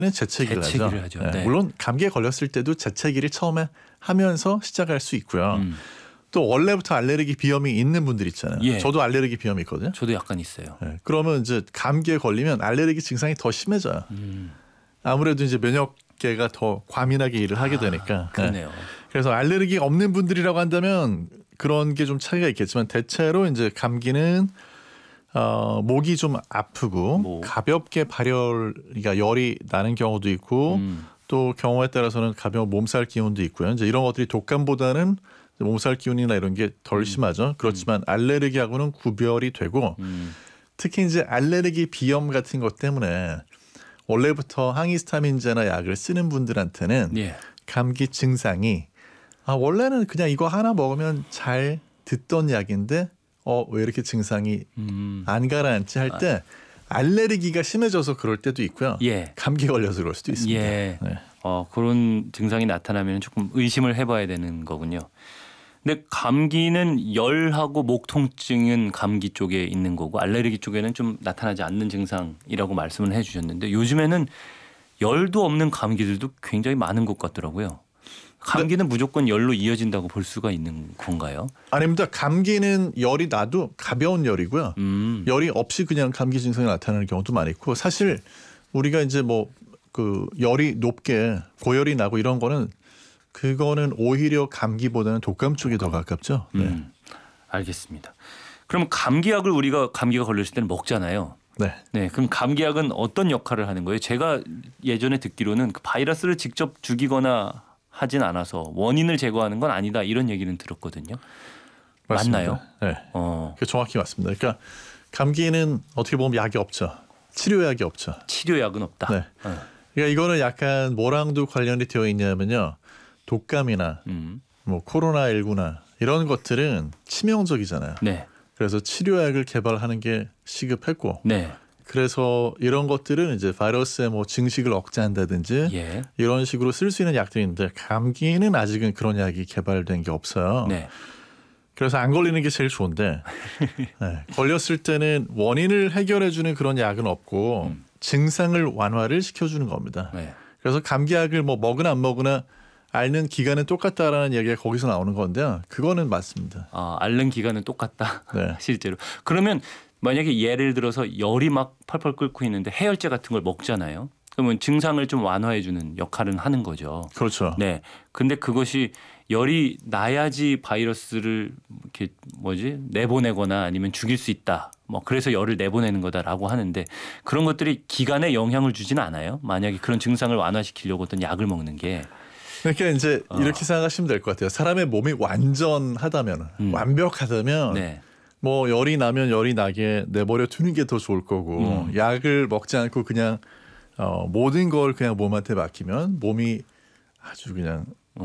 재채기를 하죠. 네. 물론 감기에 걸렸을 때도 재채기를 처음에 하면서 시작할 수 있고요. 또 원래부터 알레르기 비염이 있는 분들 있잖아요. 예. 저도 알레르기 비염이 있거든요. 저도 약간 있어요. 네. 그러면 이제 감기에 걸리면 알레르기 증상이 더 심해져요. 아무래도 이제 면역계가 더 과민하게 일을 하게 되니까. 그러네요. 네. 그래서 알레르기 없는 분들이라고 한다면 그런 게 좀 차이가 있겠지만 대체로 이제 감기는 목이 좀 아프고 가볍게 그러니까 열이 나는 경우도 있고 또 경우에 따라서는 가벼운 몸살 기운도 있고요. 이제 이런 것들이 독감보다는 몸살 기운이나 이런 게 덜 심하죠. 그렇지만 알레르기하고는 구별이 되고 특히 이제 알레르기 비염 같은 것 때문에 원래부터 항히스타민제나 약을 쓰는 분들한테는 예. 감기 증상이 원래는 그냥 이거 하나 먹으면 잘 듣던 약인데 왜 이렇게 증상이 안 가라앉지 할 때 알레르기가 심해져서 그럴 때도 있고요. 예. 감기 걸려서 그럴 수도 있습니다. 예. 네. 그런 증상이 나타나면 조금 의심을 해봐야 되는 거군요. 근데 감기는 열하고 목 통증은 감기 쪽에 있는 거고 알레르기 쪽에는 좀 나타나지 않는 증상이라고 말씀을 해주셨는데 요즘에는 열도 없는 감기들도 굉장히 많은 것 같더라고요. 감기는 무조건 열로 이어진다고 볼 수가 있는 건가요? 아닙니다. 감기는 열이 나도 가벼운 열이고요. 열이 없이 그냥 감기 증상이 나타나는 경우도 많이 있고 사실 우리가 이제 열이 높게 고열이 나고 이런 거는 그거는 오히려 감기보다는 독감 쪽이 더 가깝죠. 네. 알겠습니다. 그럼 감기약을 우리가 감기가 걸렸을 때는 먹잖아요. 네. 네. 그럼 감기약은 어떤 역할을 하는 거예요? 제가 예전에 듣기로는 그 바이러스를 직접 죽이거나 하진 않아서 원인을 제거하는 건 아니다 이런 얘기는 들었거든요. 맞습니다. 맞나요? 네. 정확히 맞습니다. 그러니까 감기는 어떻게 보면 약이 없죠. 치료약이 없죠. 치료약은 없다. 네. 그러니까 이거는 약간 뭐랑도 관련이 되어 있냐면요. 독감이나 코로나19나 이런 것들은 치명적이잖아요. 네. 그래서 치료약을 개발하는 게 시급했고 네. 그래서 이런 것들은 이제 바이러스의 증식을 억제한다든지 예. 이런 식으로 쓸 수 있는 약들인데 감기는 아직은 그런 약이 개발된 게 없어요. 네. 그래서 안 걸리는 게 제일 좋은데 네. 걸렸을 때는 원인을 해결해 주는 그런 약은 없고 증상을 완화를 시켜주는 겁니다. 네. 그래서 감기약을 먹으나 안 먹으나 앓는 기간은 똑같다라는 얘기가 거기서 나오는 건데요. 그거는 맞습니다. 앓는 기간은 똑같다. 네. 실제로. 그러면 만약에 예를 들어서 열이 막 펄펄 끓고 있는데 해열제 같은 걸 먹잖아요. 그러면 증상을 좀 완화해 주는 역할은 하는 거죠. 그렇죠. 네. 근데 그것이 열이 나야지 바이러스를 이렇게 내보내거나 아니면 죽일 수 있다. 그래서 열을 내보내는 거다라고 하는데 그런 것들이 기간에 영향을 주지는 않아요. 만약에 그런 증상을 완화시키려고 어떤 약을 먹는 게. 그러니까 이제 이렇게 생각하시면 될 것 같아요. 사람의 몸이 완전하다면, 완벽하다면, 네. 열이 나면 열이 나게 내버려 두는 게 더 좋을 거고, 약을 먹지 않고 그냥 모든 걸 그냥 몸한테 맡기면 몸이 아주 그냥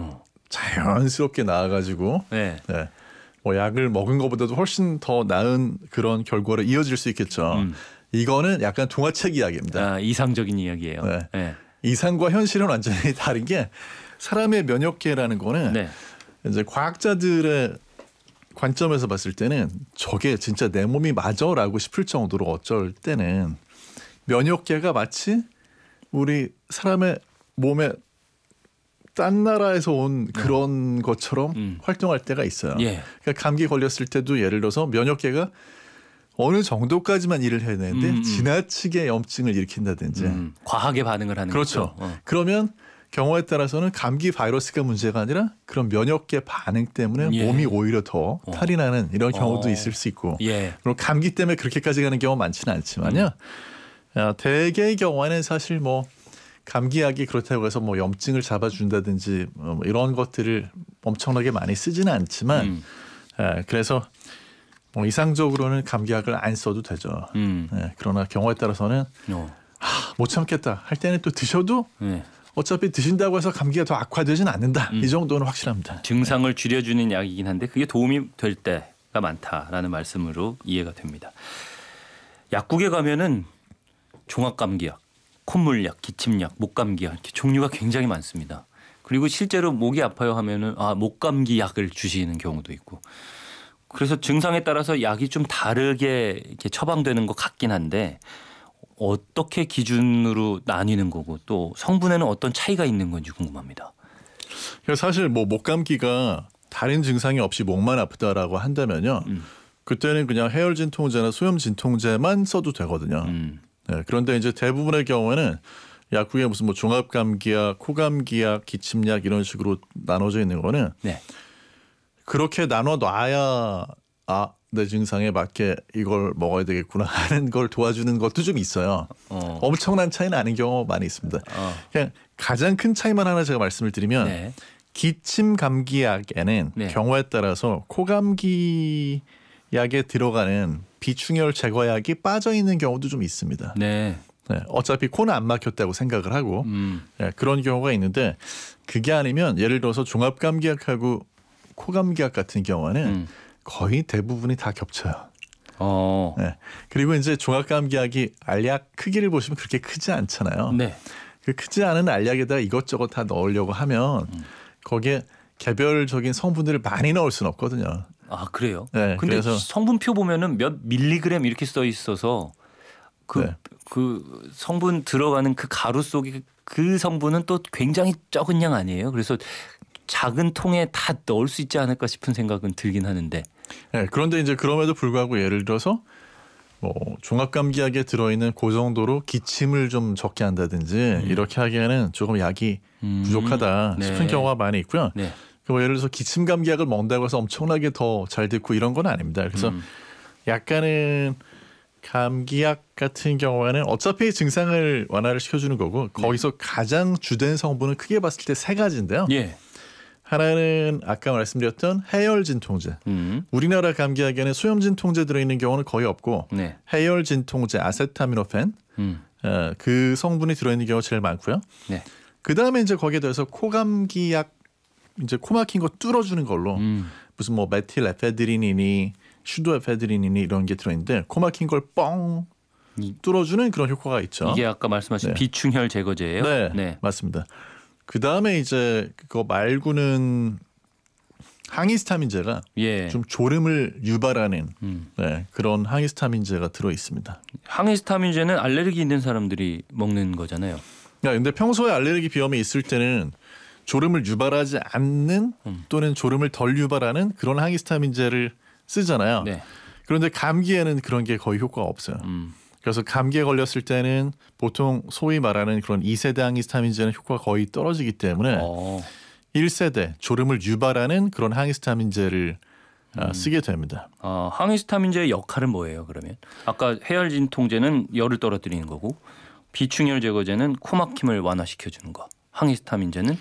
자연스럽게 나아가지고, 네. 네. 약을 먹은 것보다도 훨씬 더 나은 그런 결과로 이어질 수 있겠죠. 이거는 약간 동화책 이야기입니다. 이상적인 이야기예요. 네. 네. 이상과 현실은 완전히 다른 게 사람의 면역계라는 거는 네. 이제 과학자들의 관점에서 봤을 때는 저게 진짜 내 몸이 맞아라고 싶을 정도로 어쩔 때는 면역계가 마치 우리 사람의 몸에 딴 나라에서 온 그런 것처럼 활동할 때가 있어요. 예. 그러니까 감기 걸렸을 때도 예를 들어서 면역계가 어느 정도까지만 일을 해야 되는데 지나치게 염증을 일으킨다든지 과하게 반응을 하는 그렇죠. 거죠. 그러면 경우에 따라서는 감기 바이러스가 문제가 아니라 그런 면역계 반응 때문에 예. 몸이 오히려 더 탈이 나는 이런 경우도 있을 수 있고 예. 그리고 감기 때문에 그렇게까지 가는 경우 많지는 않지만요. 대개의 경우에는 사실 감기약이 그렇다고 해서 염증을 잡아준다든지 이런 것들을 엄청나게 많이 쓰지는 않지만 그래서 이상적으로는 감기약을 안 써도 되죠. 그러나 경우에 따라서는 못 참겠다 할 때는 또 드셔도 어차피 드신다고 해서 감기가 더 악화되지는 않는다. 이 정도는 확실합니다. 증상을 줄여주는 약이긴 한데 그게 도움이 될 때가 많다라는 말씀으로 이해가 됩니다. 약국에 가면은 종합감기약, 콧물약, 기침약, 목감기약 이렇게 종류가 굉장히 많습니다. 그리고 실제로 목이 아파요 하면은 목감기 약을 주시는 경우도 있고. 그래서 증상에 따라서 약이 좀 다르게 이렇게 처방되는 것 같긴 한데 어떻게 기준으로 나뉘는 거고 또 성분에는 어떤 차이가 있는 건지 궁금합니다. 사실 뭐 목감기가 다른 증상이 없이 목만 아프다라고 한다면요. 그때는 그냥 해열 진통제나 소염 진통제만 써도 되거든요. 네, 그런데 이제 대부분의 경우에는 약국에 무슨 뭐 종합감기약, 코감기약, 기침약 이런 식으로 나눠져 있는 거는 네. 그렇게 나눠 놔야 내 증상에 맞게 이걸 먹어야 되겠구나 하는 걸 도와주는 것도 좀 있어요. 엄청난 차이는 아닌 경우가 많이 있습니다. 그냥 가장 큰 차이만 하나 제가 말씀을 드리면 네. 기침 감기약에는 네. 경우에 따라서 코감기 약에 들어가는 비충혈 제거약이 빠져 있는 경우도 좀 있습니다. 네. 네, 어차피 코는 안 막혔다고 생각을 하고 네, 그런 경우가 있는데 그게 아니면 예를 들어서 종합감기약하고 코감기약 같은 경우는 거의 대부분이 다 겹쳐요. 네, 그리고 이제 종합감기약이 알약 크기를 보시면 그렇게 크지 않잖아요. 네. 그 크지 않은 알약에다가 이것저것 다 넣으려고 하면 거기에 개별적인 성분들을 많이 넣을 수는 없거든요. 아 그래요? 네, 근데 그래서 성분표 보면은 몇 밀리그램 이렇게 써 있어서 그 성분 들어가는 그 가루 속에 그 성분은 또 굉장히 적은 양 아니에요? 그래서 작은 통에 다 넣을 수 있지 않을까 싶은 생각은 들긴 하는데. 네, 그런데 이제 그럼에도 불구하고 예를 들어서 뭐 종합감기약에 들어있는 그 정도로 기침을 좀 적게 한다든지 이렇게 하기에는 조금 약이 부족하다 싶은 네. 경우가 많이 있고요. 네. 뭐 예를 들어서 기침 감기약을 먹는다고 해서 엄청나게 더 잘 듣고 이런 건 아닙니다. 그래서 약간은 감기약 같은 경우에는 어차피 증상을 완화를 시켜주는 거고 거기서 가장 주된 성분은 크게 봤을 때 세 가지인데요. 예. 하나는 아까 말씀드렸던 해열 진통제. 우리나라 감기약에는 소염 진통제 들어있는 경우는 거의 없고 네. 해열 진통제 아세타미노펜 그 성분이 들어있는 경우가 제일 많고요. 네. 그 다음에 이제 거기에 더해서 코감기약 이제 코 막힌 거 뚫어주는 걸로 무슨 뭐 메틸에페드린이니 슈도에페드린이니 이런 게 들어있는데 코 막힌 걸 뻥 뚫어주는 그런 효과가 있죠. 이게 아까 말씀하신 네. 비충혈 제거제예요? 네, 맞습니다. 그 다음에 이제 그거 말고는 항히스타민제가 예. 좀 졸음을 유발하는 네, 그런 항히스타민제가 들어 있습니다. 항히스타민제는 알레르기 있는 사람들이 먹는 거잖아요. 근데 평소에 알레르기 비염이 있을 때는 졸음을 유발하지 않는 또는 졸음을 덜 유발하는 그런 항히스타민제를 쓰잖아요. 네. 그런데 감기에는 그런 게 거의 효과가 없어요. 그래서 감기에 걸렸을 때는 보통 소위 말하는 그런 2세대 항히스타민제는 효과가 거의 떨어지기 때문에 1세대 졸음을 유발하는 그런 항히스타민제를 쓰게 됩니다. 항히스타민제의 역할은 뭐예요? 그러면 아까 해열 진통제는 열을 떨어뜨리는 거고 비충혈 제거제는 코막힘을 완화시켜주는 거. 항히스타민제는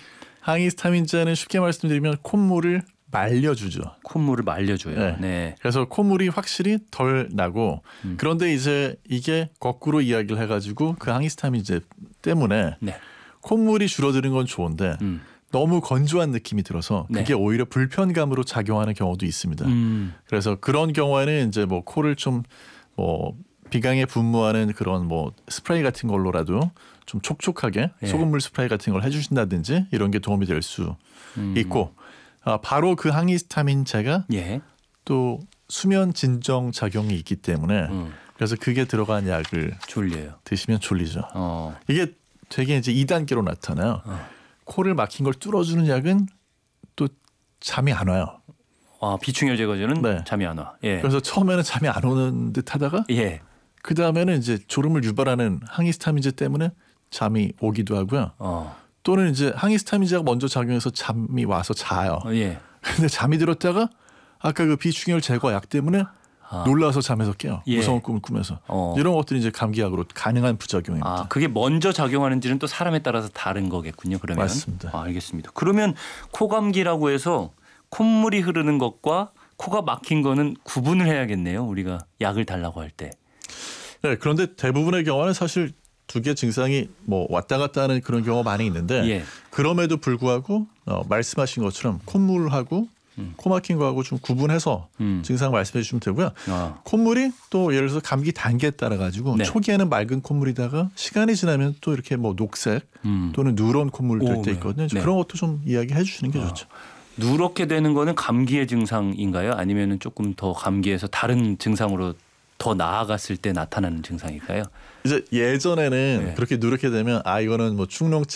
쉽게 말씀드리면 콧물을 말려주죠. 콧물을 말려줘요. 네. 네. 그래서 콧물이 확실히 덜 나고 그런데 이제 이게 거꾸로 이야기를 해가지고 그 항히스타민제 때문에 네. 콧물이 줄어드는 건 좋은데 너무 건조한 느낌이 들어서 그게 네. 오히려 불편감으로 작용하는 경우도 있습니다. 그래서 그런 경우에는 이제 뭐 코를 좀 뭐 비강에 분무하는 그런 뭐 스프레이 같은 걸로라도 좀 촉촉하게 예. 소금물 스프레이 같은 걸 해주신다든지 이런 게 도움이 될 수 있고 바로 그 항히스타민제가 예. 또 수면 진정 작용이 있기 때문에 그래서 그게 들어간 약을 졸려요. 드시면 졸리죠. 이게 되게 이제 2단계로 나타나요. 코를 막힌 걸 뚫어주는 약은 또 잠이 안 와요. 비충혈 제거제는 네. 잠이 안 와. 예. 그래서 처음에는 잠이 안 오는 듯 하다가 예. 그 다음에는 이제 졸음을 유발하는 항히스타민제 때문에 잠이 오기도 하고요. 또는 이제 항히스타민제가 먼저 작용해서 잠이 와서 자요. 예. 근데 잠이 들었다가 아까 그 비충혈 제거 약 때문에 놀라서 잠에서 깨요. 예. 무서운 꿈을 꾸면서. 이런 것들이 이제 감기약으로 가능한 부작용입니다. 그게 먼저 작용하는지는 또 사람에 따라서 다른 거겠군요. 그러면. 맞습니다. 알겠습니다. 그러면 코감기라고 해서 콧물이 흐르는 것과 코가 막힌 거는 구분을 해야겠네요. 우리가 약을 달라고 할 때. 네, 그런데 대부분의 경우는 사실 두 개 증상이 뭐 왔다 갔다 하는 그런 경우가 많이 있는데 예. 그럼에도 불구하고 말씀하신 것처럼 콧물하고 코 막힌 거하고 좀 구분해서 증상 말씀해 주시면 되고요. 콧물이 또 예를 들어서 감기 단계에 따라 가지고 네. 초기에는 맑은 콧물이다가 시간이 지나면 또 이렇게 뭐 녹색 또는 누런 콧물 될 때 있거든요. 네. 그런 것도 좀 이야기해 주시는 게 좋죠. 누렇게 되는 거는 감기의 증상인가요? 아니면은 조금 더 감기에서 다른 증상으로 더 나아갔을 때 나타나는 증상일까요? 이제 예전에는 네. 그렇게 누렇게 되면 아 이거는 뭐 축농